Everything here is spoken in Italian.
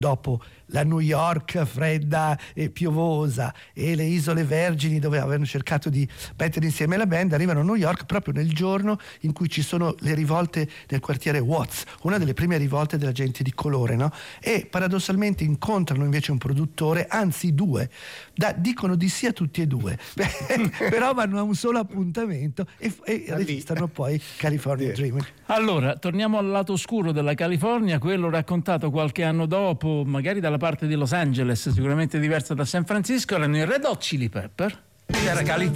dopo la New York fredda e piovosa e le Isole Vergini dove avevano cercato di mettere insieme la band, arrivano a New York proprio nel giorno in cui ci sono le rivolte nel quartiere Watts, una delle prime rivolte della gente di colore, no? E paradossalmente incontrano invece un produttore, anzi due, dicono di sì a tutti e due, però vanno a un solo appuntamento e registrano poi California Dreaming. Allora, torniamo al lato oscuro della California, quello raccontato qualche anno dopo, magari dalla parte di Los Angeles, sicuramente diversa da San Francisco. Erano i Red Hot Chili Pepper. Era